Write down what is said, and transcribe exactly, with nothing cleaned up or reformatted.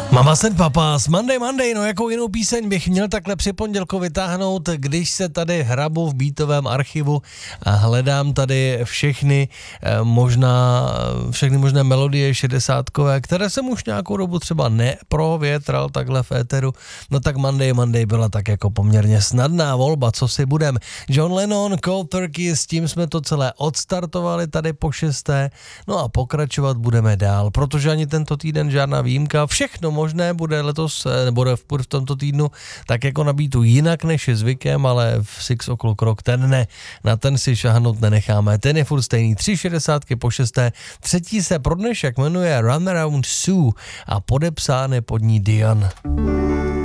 Mama Said Papas, Monday Monday, no jakou jinou píseň bych měl takhle při pondělku vytáhnout, když se tady hrabu v beatovém archivu a hledám tady všechny možná, všechny možné melodie šedesátkové, které jsem už nějakou dobu třeba neprovětral takhle v éteru, no tak Monday Monday byla tak jako poměrně snadná volba, co si budem. John Lennon, Cold Turkey, s tím jsme to celé odstartovali tady po šesté, no a pokračovat budeme dál, protože ani tento týden žádná výjimka, všechno možné bude letos, nebo v tomto týdnu, tak jako na beatu jinak než je zvykem, ale v Six O'Clock Rock ten ne, na ten si šahnout nenecháme, ten je furt stejný, tři šedesátky po šesté, třetí se pro dnešek jmenuje Run Around Sue a podepsán je pod ní Dion.